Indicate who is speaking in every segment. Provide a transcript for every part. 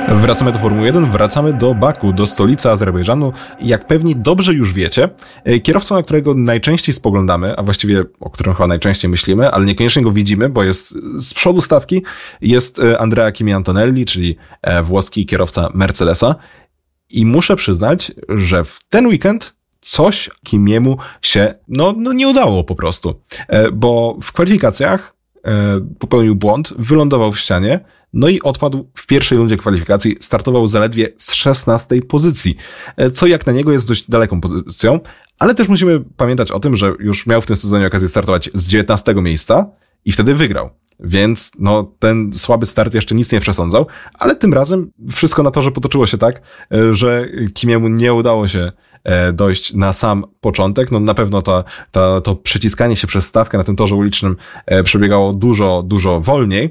Speaker 1: Wracamy do Formuły 1, wracamy do Baku, do stolicy Azerbejdżanu. Jak pewnie dobrze już wiecie, kierowcą, na którego najczęściej spoglądamy, a właściwie o którym chyba najczęściej myślimy, ale niekoniecznie go widzimy, bo jest z przodu stawki, jest Andrea Kimi Antonelli, czyli włoski kierowca Mercedesa. I muszę przyznać, że w ten weekend coś Kimiemu się nie udało po prostu, bo w kwalifikacjach popełnił błąd, wylądował w ścianie, no i odpadł w pierwszej rundzie kwalifikacji, startował zaledwie z 16 pozycji, co jak na niego jest dość daleką pozycją, ale też musimy pamiętać o tym, że już miał w tym sezonie okazję startować z 19 miejsca i wtedy wygrał. Więc ten słaby start jeszcze nic nie przesądzał, ale tym razem wszystko na torze potoczyło się tak, że Kimiemu nie udało się dojść na sam początek. Na pewno to przeciskanie się przez stawkę na tym torze ulicznym przebiegało dużo wolniej.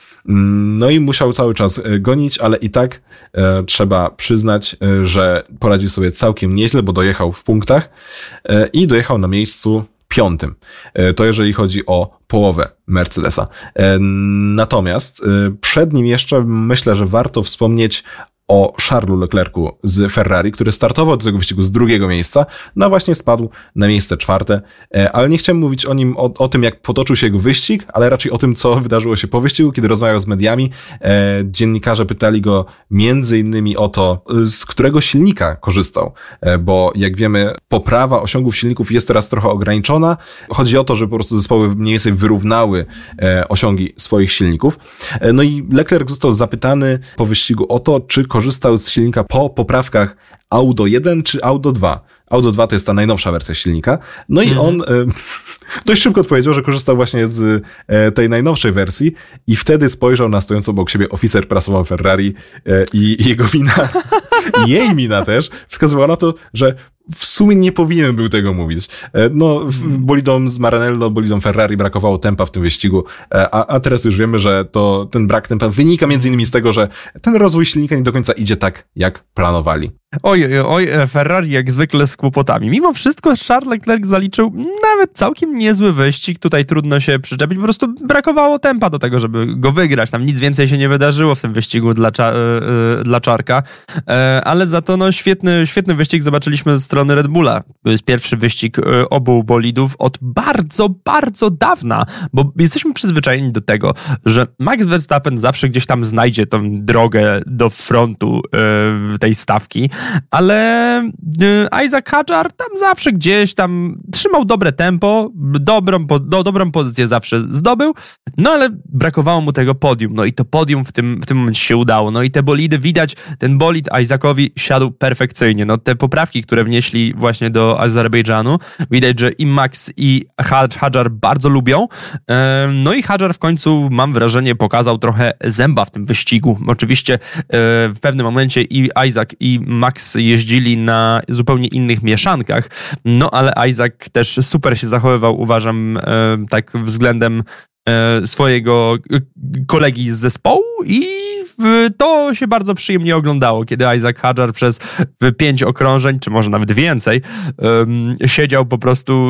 Speaker 1: No i musiał cały czas gonić, ale i tak trzeba przyznać, że poradził sobie całkiem nieźle, bo dojechał w punktach i dojechał na miejscu 5. To jeżeli chodzi o połowę Mercedesa. Natomiast przed nim jeszcze myślę, że warto wspomnieć o Charlesu Leclercu z Ferrari, który startował do tego wyścigu z 2. miejsca, właśnie spadł na miejsce 4. Ale nie chciałem mówić o nim, o tym, jak potoczył się jego wyścig, ale raczej o tym, co wydarzyło się po wyścigu, kiedy rozmawiał z mediami. Dziennikarze pytali go między innymi o to, z którego silnika korzystał, bo jak wiemy, poprawa osiągów silników jest teraz trochę ograniczona. Chodzi o to, że po prostu zespoły mniej więcej wyrównały osiągi swoich silników. No i Leclerc został zapytany po wyścigu o to, czy korzystał z silnika po poprawkach Auto 1 czy Auto 2. Auto 2 to jest ta najnowsza wersja silnika. No i on dość szybko odpowiedział, że korzystał właśnie z tej najnowszej wersji i wtedy spojrzał na stojącą obok siebie oficer prasowy Ferrari i jego mina, jej mina też, wskazywała na to, że w sumie nie powinien był tego mówić. Bolidom z Maranello, bolidom Ferrari brakowało tempa w tym wyścigu, a teraz już wiemy, że ten brak tempa wynika między innymi z tego, że ten rozwój silnika nie do końca idzie tak, jak planowali.
Speaker 2: Oj, Ferrari jak zwykle z kłopotami. Mimo wszystko Charles Leclerc zaliczył nawet całkiem niezły wyścig. Tutaj trudno się przyczepić, po prostu brakowało tempa do tego, żeby go wygrać. Tam nic więcej się nie wydarzyło w tym wyścigu dla Czarka, ale za to świetny wyścig zobaczyliśmy ze strony Red Bulla. To jest pierwszy wyścig obu bolidów od bardzo, bardzo dawna, bo jesteśmy przyzwyczajeni do tego, że Max Verstappen zawsze gdzieś tam znajdzie tą drogę do frontu tej stawki, ale Isaac Hadjar tam zawsze gdzieś tam trzymał dobre tempo, dobrą pozycję zawsze zdobył, ale brakowało mu tego podium, i to podium w tym momencie się udało, i te bolidy widać, ten bolid Isaacowi siadł perfekcyjnie, te poprawki, które wnieśli właśnie do Azerbejdżanu, widać, że i Max i Hadjar bardzo lubią, i Hadjar w końcu, mam wrażenie, pokazał trochę zęba w tym wyścigu. Oczywiście w pewnym momencie i Isaac i Max jeździli na zupełnie innych mieszankach, ale Isaac też super się zachowywał, uważam, tak względem swojego kolegi z zespołu i to się bardzo przyjemnie oglądało, kiedy Isaac Hadjar przez 5 okrążeń, czy może nawet więcej, siedział po prostu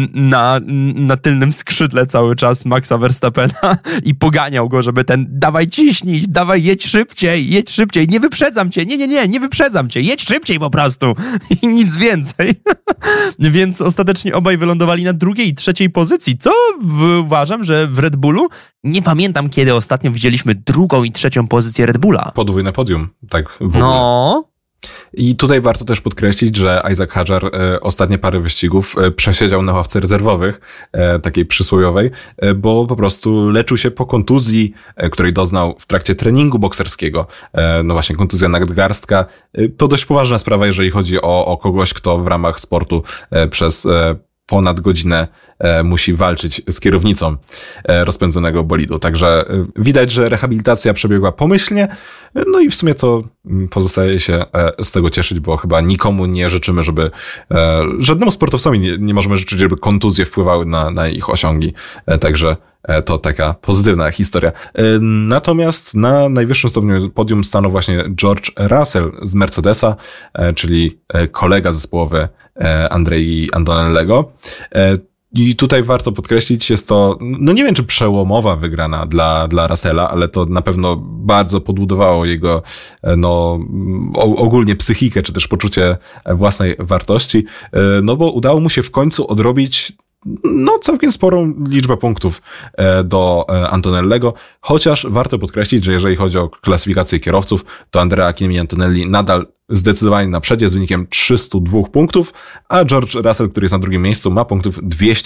Speaker 2: na tylnym skrzydle cały czas Maxa Verstappena i poganiał go, żeby dawaj ciśnij, dawaj jedź szybciej, nie wyprzedzam cię, nie wyprzedzam cię, jedź szybciej po prostu i nic więcej. Więc ostatecznie obaj wylądowali na 2. i 3. pozycji, co uważam, że w Red Bullu nie pamiętam, kiedy ostatnio widzieliśmy 2. i 3. pozycję Red Bulla.
Speaker 1: Podwójne podium, tak w ogóle. I tutaj warto też podkreślić, że Isaac Hadjar ostatnie parę wyścigów przesiedział na ławce rezerwowych, takiej przysłowiowej, bo po prostu leczył się po kontuzji, której doznał w trakcie treningu bokserskiego. Właśnie kontuzja nadgarstka. To dość poważna sprawa, jeżeli chodzi o kogoś, kto w ramach sportu przez ponad godzinę musi walczyć z kierownicą rozpędzonego bolidu. Także widać, że rehabilitacja przebiegła pomyślnie, i w sumie to pozostaje się z tego cieszyć, bo chyba nikomu nie życzymy, żeby żadnemu sportowcowi nie możemy życzyć, żeby kontuzje wpływały na ich osiągi. Także to taka pozytywna historia. Natomiast na najwyższym stopniu podium stanął właśnie George Russell z Mercedesa, czyli kolega zespołowy Andrei Antonellego. I tutaj warto podkreślić, jest to, no nie wiem, czy przełomowa wygrana dla Russella, ale to na pewno bardzo podbudowało jego, no, ogólnie psychikę, czy też poczucie własnej wartości, no bo udało mu się w końcu odrobić no całkiem sporą liczbę punktów do Antonellego, chociaż warto podkreślić, że jeżeli chodzi o klasyfikację kierowców, to Andrea Chiniemi Antonelli nadal zdecydowanie na przedzie z wynikiem 302 punktów, a George Russell, który jest na drugim miejscu, ma punktów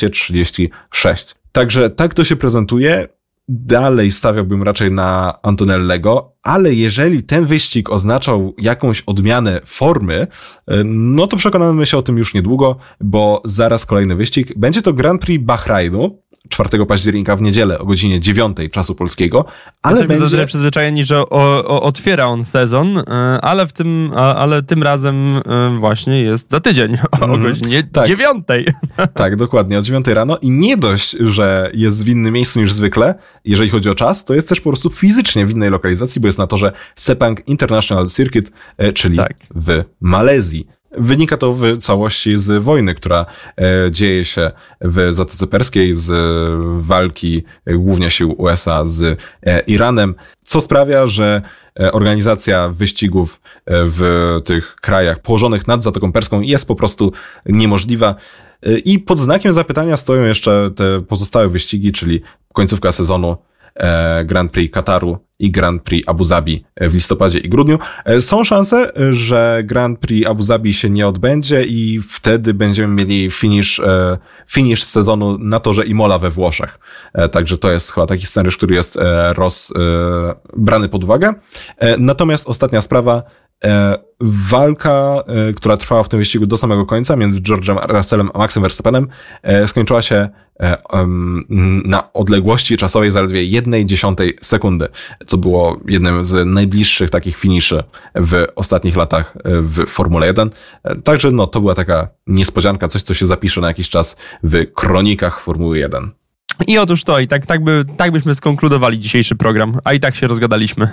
Speaker 1: 236. Także tak to się prezentuje. Dalej stawiałbym raczej na Antonellego, ale jeżeli ten wyścig oznaczał jakąś odmianę formy, no to przekonamy się o tym już niedługo, bo zaraz kolejny wyścig. Będzie to Grand Prix Bahrajnu 4 października w niedzielę o godzinie 9 czasu polskiego, ale
Speaker 2: jesteśmy
Speaker 1: będzie...
Speaker 2: za przyzwyczajeni, że otwiera on sezon, ale tym razem właśnie jest za tydzień o godzinie 9.
Speaker 1: Tak, dokładnie, o 9 rano i nie dość, że jest w innym miejscu niż zwykle, jeżeli chodzi o czas, to jest też po prostu fizycznie w innej lokalizacji, bo jest na torze Sepang International Circuit, czyli w Malezji. Wynika to w całości z wojny, która dzieje się w Zatoce Perskiej, z walki głównie sił USA z Iranem, co sprawia, że organizacja wyścigów w tych krajach położonych nad Zatoką Perską jest po prostu niemożliwa. I pod znakiem zapytania stoją jeszcze te pozostałe wyścigi, czyli końcówka sezonu, Grand Prix Kataru i Grand Prix Abu Zabi w listopadzie i grudniu. Są szanse, że Grand Prix Abu Zabi się nie odbędzie i wtedy będziemy mieli finish sezonu na torze Imola we Włoszech. Także to jest chyba taki scenariusz, który jest brany pod uwagę. Natomiast ostatnia sprawa, walka, która trwała w tym wyścigu do samego końca między George'em Russellem a Maxem Verstappenem, skończyła się na odległości czasowej zaledwie 1/10 sekundy, co było jednym z najbliższych takich finiszy w ostatnich latach w Formule 1. Także no, to była taka niespodzianka, coś, co się zapisze na jakiś czas w kronikach Formuły 1.
Speaker 2: I otóż to, i tak byśmy skonkludowali dzisiejszy program, a i tak się rozgadaliśmy.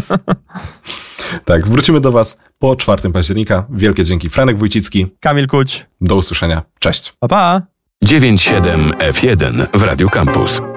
Speaker 1: Tak, wrócimy do Was po 4 października. Wielkie dzięki. Franek Wójcicki.
Speaker 2: Kamil Kuć.
Speaker 1: Do usłyszenia. Cześć.
Speaker 2: Pa, pa.
Speaker 3: 9.7 F1 w Radio Campus.